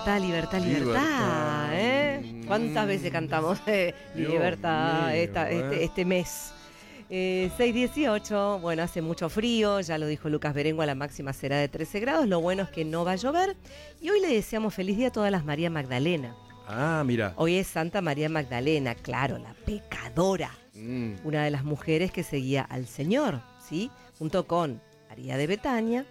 libertad, libertad, libertad, ¿eh? ¿Cuántas veces cantamos libertad este mes? 6:18, bueno, hace mucho frío, ya lo dijo Lucas Berengo, la máxima será de 13 grados, lo bueno es que no va a llover, y hoy le deseamos feliz día a todas las María Magdalena. Ah, mira. Hoy es Santa María Magdalena, claro, la pecadora, una de las mujeres que seguía al Señor, ¿sí? Junto con María de Betania,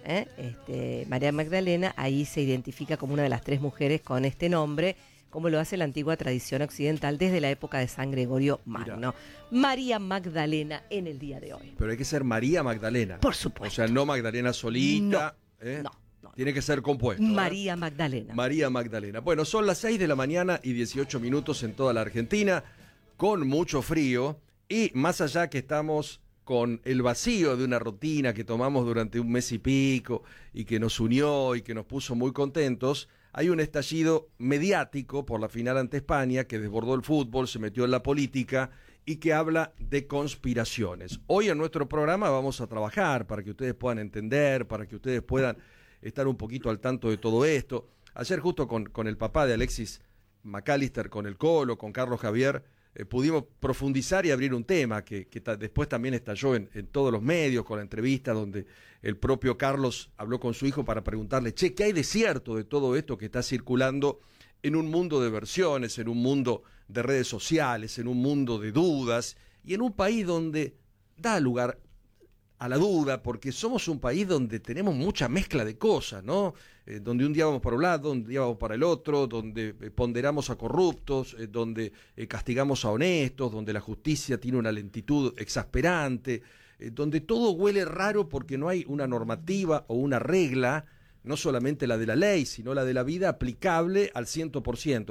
María Magdalena, ahí se identifica como una de las 3 mujeres con este nombre, como lo hace la antigua tradición occidental desde la época de San Gregorio Magno. María Magdalena en el día de hoy. Pero hay que ser María Magdalena. Por supuesto. O sea, no Magdalena solita. No. Tiene que ser compuesto. María Magdalena. María Magdalena. Bueno, son las 6 de la mañana y 18 minutos en toda la Argentina, con mucho frío, y más allá que estamos con el vacío de una rutina que tomamos durante un mes y pico, y que nos unió y que nos puso muy contentos, hay un estallido mediático por la final ante España que desbordó el fútbol, se metió en la política y que habla de conspiraciones. Hoy en nuestro programa vamos a trabajar para que ustedes puedan entender, para que ustedes puedan estar un poquito al tanto de todo esto. Ayer justo con el papá de Alexis McAllister, con el Colo, con Carlos Javier, pudimos profundizar y abrir un tema que después también estalló en todos los medios, con la entrevista donde el propio Carlos habló con su hijo para preguntarle, ¿qué hay de cierto de todo esto que está circulando en un mundo de versiones, en un mundo de redes sociales, en un mundo de dudas, y en un país donde da lugar a la duda, porque somos un país donde tenemos mucha mezcla de cosas, ¿no? Donde un día vamos para un lado, un día vamos para el otro, donde ponderamos a corruptos, donde castigamos a honestos, donde la justicia tiene una lentitud exasperante, donde todo huele raro porque no hay una normativa o una regla, no solamente la de la ley, sino la de la vida aplicable al 100%.